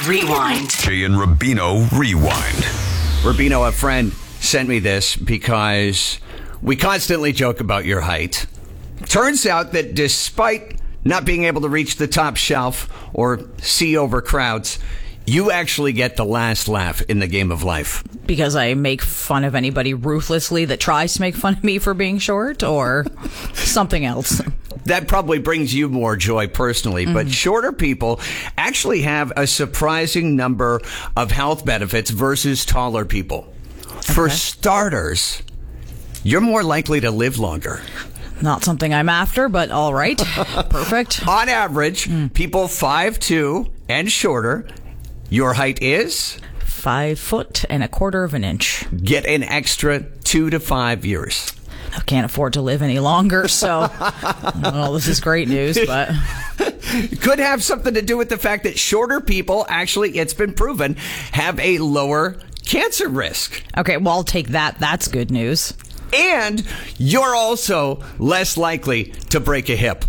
Rewind. Jay and Rubino Rewind. Rubino, a friend, sent me this because we constantly joke about your height. Turns out that despite not being able to reach the top shelf or see over crowds, you actually get the last laugh in the game of life. Because I make fun of anybody ruthlessly that tries to make fun of me for being short, or something else? That probably brings you more joy personally, but shorter people actually have a surprising number of health benefits versus taller people. For starters, you're more likely to live longer. Not something I'm after, but all right. Perfect. On average, people 5'2" and shorter, your height is 5 foot and 1/4 inches. get an extra 2 to 5 years. I can't afford to live any longer, so well, this is great news, but Could have something to do with the fact that shorter people, actually, it's been proven, have a lower cancer risk. okay, well, I'll take that. That's good news. And you're also less likely to break a hip.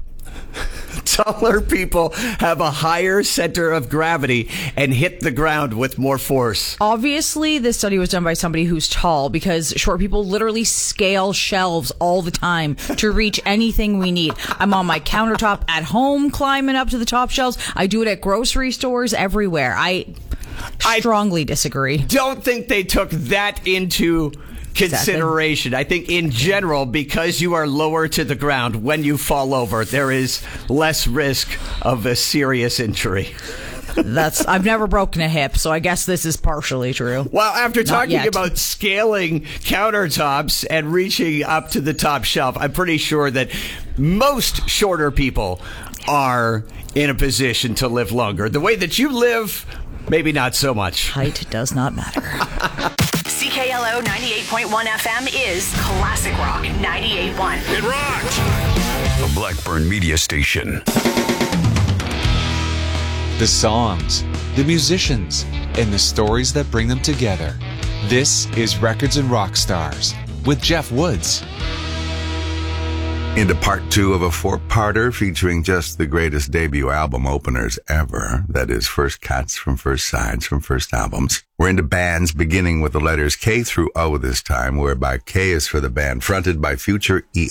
Taller people have a higher center of gravity and hit the ground with more force. Obviously, this study was done by somebody who's tall, because short people literally scale shelves all the time to reach anything we need. I'm on my countertop at home climbing up to the top shelves. I do it at grocery stores everywhere. I strongly disagree. Don't think they took that into consideration. I think in general, because you are lower to the ground when you fall over, there is less risk of a serious injury. I've never broken a hip, so I guess this is partially true. Well, after talking yet. about scaling countertops and reaching up to the top shelf, I'm pretty sure that most shorter people are in a position to live longer. The way that you live, maybe not so much. Height does not matter. CKLO 98.1 FM is Classic Rock 98.1. It rocks! The Blackburn Media Station. The songs, the musicians, and the stories that bring them together. This is Records and Rock Stars with Jeff Woods. Into part 2 of a 4-parter featuring just the greatest debut album openers ever. That is, first cuts from first sides from first albums. We're into bands beginning with the letters K through O this time, whereby K is for the band fronted by future